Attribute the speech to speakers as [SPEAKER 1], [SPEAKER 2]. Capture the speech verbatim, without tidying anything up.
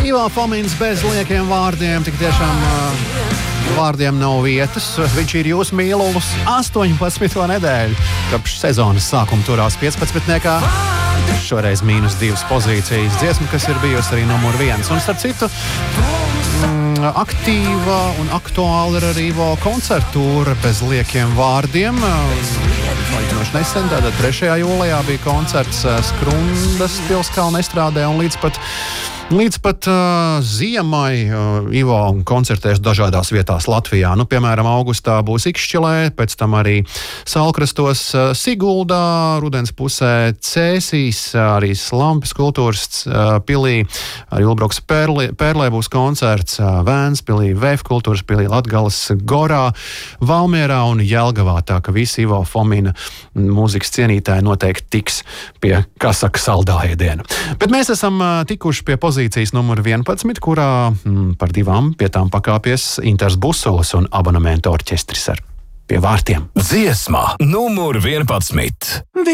[SPEAKER 1] Ivo Fomins bez liekiem vārdiem, tik tiešām uh, vārdiem nav vietas. Viņš ir jūsu mīlulis astoņpadsmito nedēļu, kopš sezonas sākuma turās piecpadsmitniekā. Šoreiz mīnus divas pozīcijas dziesma, kas ir bijusi arī numur viens. Un starp citu, mm, aktīva un aktuāla ir arī Ivo koncertūra bez liekiem vārdiem. Salīdzinoši nesen, tātad trešajā jūlijā bija koncerts Skrundas Pilskalna estrādē un līdz pat Līdz pat uh, ziemai uh, Ivo koncertēs dažādās vietās Latvijā. Nu, piemēram, augustā būs Ikšķilē, pēc tam arī Salkrastos, uh, Siguldā, rudens pusē Cēsīs, arī Slampes kultūras uh, pilī, arī Ulbroks Pērlē, Pērlē būs koncerts, uh, Vēnspilī, Vēf kultūras pilī, Latgales Gorā, Valmierā un Jelgavā. Tā ka visi Ivo Fomina mūzikas cienītāji noteikti tiks pie, kā saka, saldā ēdiena. Bet mēs esam uh, tikuši pie pozīcijas Pozīcijas numur vienpadsmit, kurā mm, par divām pie tām pakāpies Inters Busols un abonementu orķestris ar pie vārtiem.
[SPEAKER 2] Dziesma numur vienpadsmit.